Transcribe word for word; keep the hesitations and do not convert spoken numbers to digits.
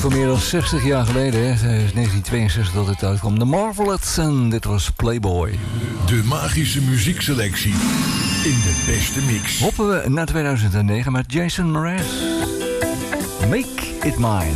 Voor meer dan zestig jaar geleden, hè, negentien tweeënzestig dat het uitkwam. The Marvelettes en dit was Playboy. De magische muziekselectie in de beste mix. Hoppen we naar tweeduizend negen met Jason Mraz. Make It Mine.